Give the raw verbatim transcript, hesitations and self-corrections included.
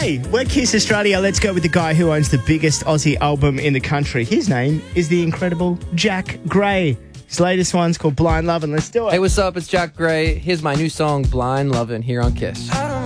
Hey, we're Kiss Australia. Let's go with the guy who owns the biggest Aussie album in the country. His name is the incredible Jack Gray. His latest one's called Blind Lovin'. Let's do it. Hey, what's up? It's Jack Gray. Here's my new song, Blind Lovin', here on Kiss.